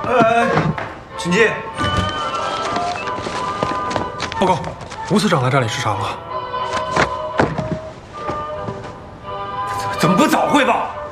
请进。 报告，吴司长来站里视察了。 怎么不早汇报？